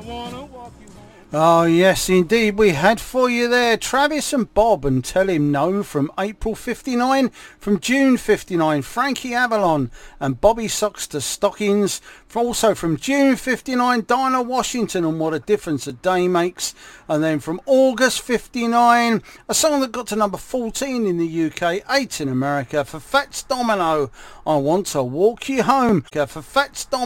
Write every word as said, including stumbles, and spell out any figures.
Oh yes indeed we had for you there Travis and Bob and Tell Him No from April fifty-nine, from June fifty-nine Frankie Avalon and Bobby Socks to Stockings, also from June fifty-nine Dinah Washington and What a Difference a Day Makes, and then from August fifty-nine a song that got to number fourteen in the U K, eight in America, for Fats Domino, I Want to Walk You Home, for Fats Domino.